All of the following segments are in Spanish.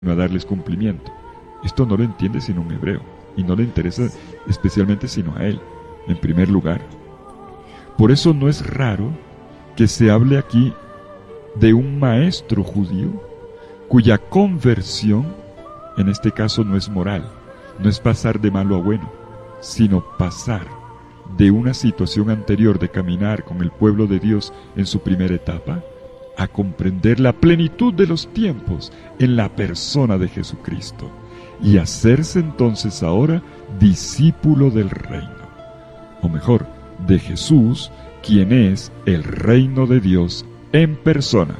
a darles cumplimiento. Esto no lo entiende sino un hebreo, y no le interesa especialmente sino a él, en primer lugar. Por eso no es raro que se hable aquí de un maestro judío cuya conversión, en este caso, no es moral, no es pasar de malo a bueno, sino pasar de una situación anterior de caminar con el pueblo de Dios en su primera etapa a comprender la plenitud de los tiempos en la persona de Jesucristo y hacerse entonces ahora discípulo del reino, o mejor, de Jesús, quien es el reino de Dios en persona.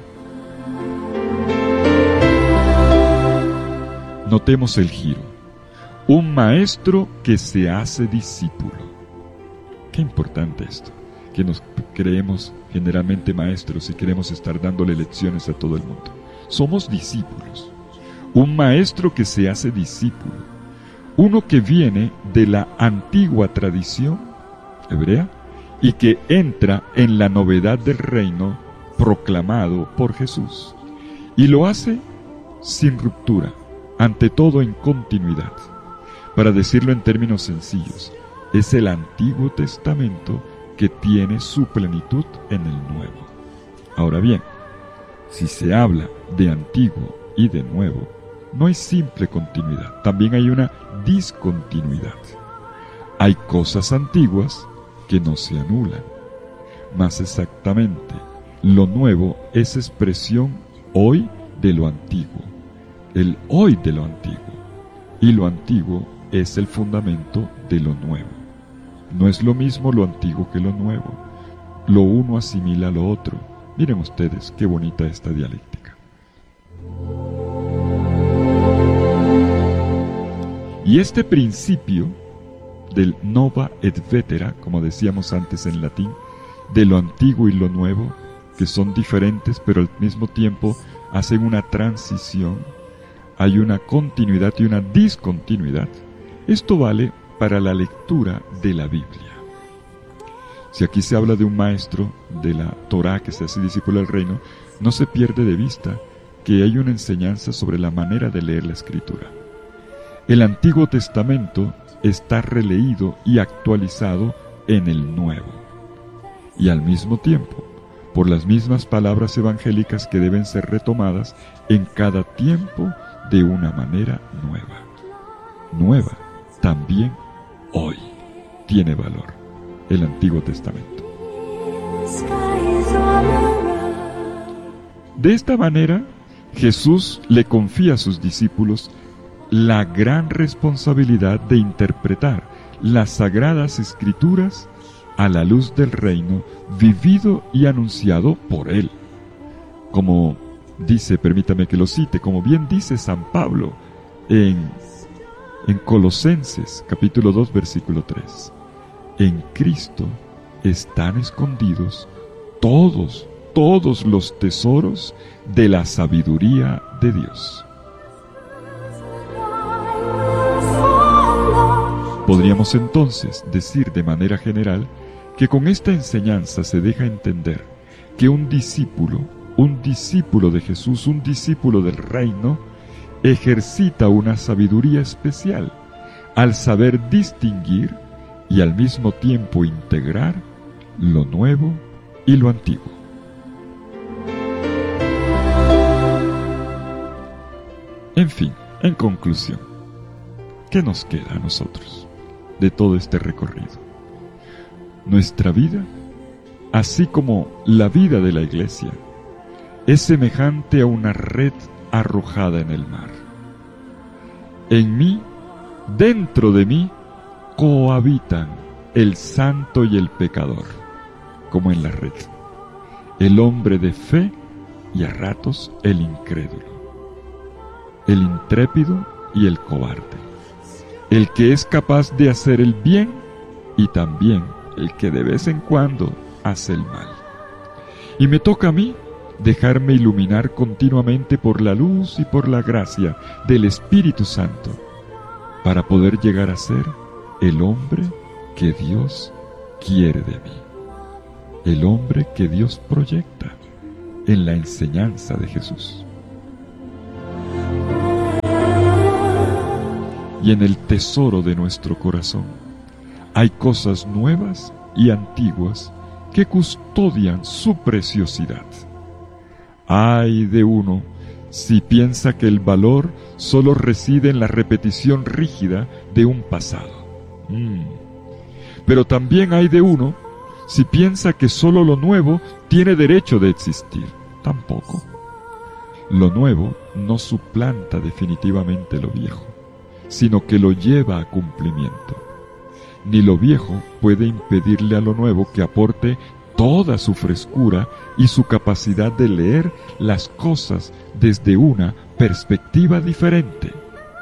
Notemos el giro. Un maestro que se hace discípulo. Qué importante esto, que nos creemos generalmente maestros y queremos estar dándole lecciones a todo el mundo. Somos discípulos. Un maestro que se hace discípulo. Uno que viene de la antigua tradición hebrea y que entra en la novedad del reino proclamado por Jesús. Y lo hace sin ruptura, ante todo en continuidad. Para decirlo en términos sencillos, es el Antiguo Testamento que tiene su plenitud en el Nuevo. Ahora bien, si se habla de antiguo y de nuevo, no hay simple continuidad, también hay una discontinuidad. Hay cosas antiguas que no se anulan. Más exactamente, lo nuevo es expresión hoy de lo antiguo, el hoy de lo antiguo, y lo antiguo es el fundamento de lo nuevo. No es lo mismo lo antiguo que lo nuevo. Lo uno asimila a lo otro. Miren ustedes qué bonita esta dialéctica. Y este principio del nova et vetera, como decíamos antes en latín, de lo antiguo y lo nuevo, que son diferentes pero al mismo tiempo hacen una transición, hay una continuidad y una discontinuidad. Esto vale para la lectura de la Biblia. Si aquí se habla de un maestro de la Torá que se hace discípulo del reino, no se pierde de vista que hay una enseñanza sobre la manera de leer la Escritura. El Antiguo Testamento está releído y actualizado en el Nuevo, y al mismo tiempo, por las mismas palabras evangélicas que deben ser retomadas en cada tiempo de una manera nueva. Nueva también hoy tiene valor el Antiguo Testamento. De esta manera, Jesús le confía a sus discípulos la gran responsabilidad de interpretar las Sagradas Escrituras a la luz del reino vivido y anunciado por Él. Como dice, permítame que lo cite, como bien dice San Pablo en Colosenses, capítulo 2, versículo 3. En Cristo están escondidos todos los tesoros de la sabiduría de Dios. Podríamos entonces decir de manera general que con esta enseñanza se deja entender que un discípulo de Jesús, un discípulo del reino, ejercita una sabiduría especial al saber distinguir y al mismo tiempo integrar lo nuevo y lo antiguo. En fin, en conclusión, ¿qué nos queda a nosotros de todo este recorrido? Nuestra vida, así como la vida de la Iglesia, es semejante a una red arrojada en el mar. En mí, dentro de mí, cohabitan el santo y el pecador, como en la red, el hombre de fe y a ratos el incrédulo, el intrépido y el cobarde, el que es capaz de hacer el bien y también el que de vez en cuando hace el mal. Y me toca a mí dejarme iluminar continuamente por la luz y por la gracia del Espíritu Santo para poder llegar a ser el hombre que Dios quiere de mí, el hombre que Dios proyecta en la enseñanza de Jesús. y en el tesoro de nuestro corazón. Hay cosas nuevas y antiguas que custodian su preciosidad. Ay de uno si piensa que el valor solo reside en la repetición rígida de un pasado. Pero también hay de uno si piensa que solo lo nuevo tiene derecho de existir. Tampoco. Lo nuevo no suplanta definitivamente lo viejo, sino que lo lleva a cumplimiento. Ni lo viejo puede impedirle a lo nuevo que aporte toda su frescura y su capacidad de leer las cosas desde una perspectiva diferente.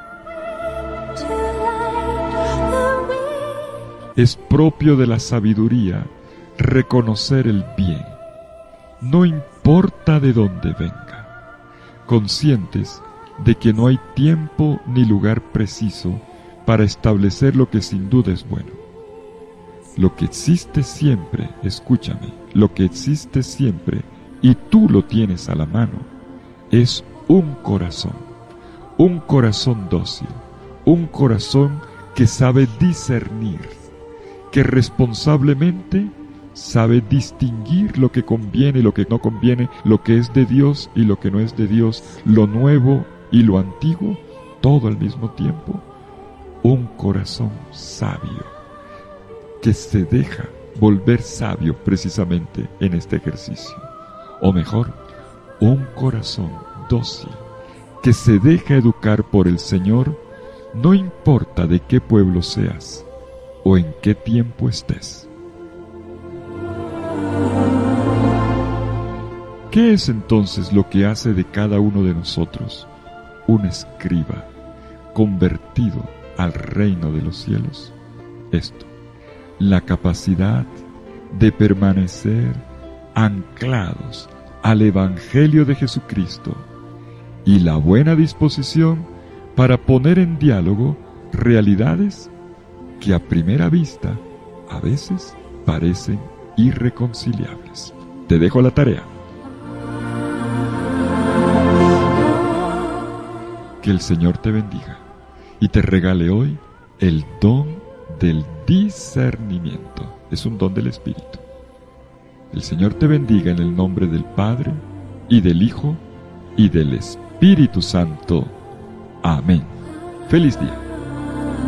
Es propio de la sabiduría reconocer el bien, no importa de dónde venga, conscientes de que no hay tiempo ni lugar preciso para establecer lo que sin duda es bueno. Lo que existe siempre, escúchame, lo que existe siempre, y tú lo tienes a la mano, es un corazón dócil, un corazón que sabe discernir, que responsablemente sabe distinguir lo que conviene y lo que no conviene, lo que es de Dios y lo que no es de Dios, lo nuevo y lo antiguo, todo al mismo tiempo. Un corazón sabio, que se deja volver sabio precisamente en este ejercicio. O mejor, un corazón dócil, que se deja educar por el Señor, no importa de qué pueblo seas o en qué tiempo estés. ¿Qué es entonces lo que hace de cada uno de nosotros un escriba convertido al reino de los cielos? Esto: la capacidad de permanecer anclados al Evangelio de Jesucristo y la buena disposición para poner en diálogo realidades que a primera vista a veces parecen irreconciliables. Te dejo la tarea. Que el Señor te bendiga y te regale hoy el don del discernimiento. Es un don del Espíritu. El Señor te bendiga en el nombre del Padre, y del Hijo, y del Espíritu Santo. Amén. Feliz día.